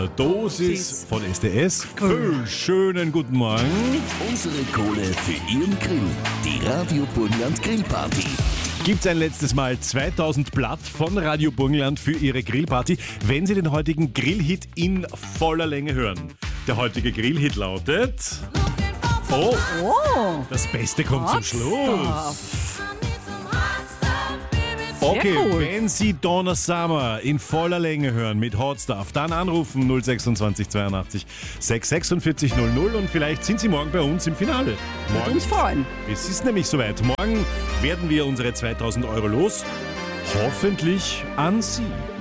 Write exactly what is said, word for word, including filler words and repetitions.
der Dosis von S D S. Cool. Schönen guten Morgen. Unsere Kohle für Ihren Grill. Die Radio Burgenland Grillparty. Gibt's ein letztes Mal zweitausend Blatt von Radio Burgenland für Ihre Grillparty, wenn Sie den heutigen Grillhit in voller Länge hören. Der heutige Grillhit lautet... Oh, Oh, das Beste kommt zum Hot Schluss. Stuff. Okay, cool. wenn Sie Donna Summer in voller Länge hören mit Hot Stuff, dann anrufen null sechsundzwanzig zweiundachtzig sechshundertsechsundvierzig null null und vielleicht sind Sie morgen bei uns im Finale. Morgen, uns freuen. es ist nämlich soweit. Morgen werden wir unsere zweitausend Euro los. Hoffentlich an Sie.